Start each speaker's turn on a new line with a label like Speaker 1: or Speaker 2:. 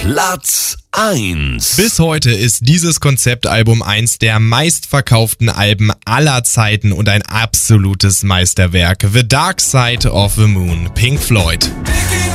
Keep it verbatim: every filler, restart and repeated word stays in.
Speaker 1: Platz eins.
Speaker 2: Bis heute ist dieses Konzeptalbum eins der meistverkauften Alben aller Zeiten und ein absolutes Meisterwerk. The Dark Side of the Moon, Pink Floyd.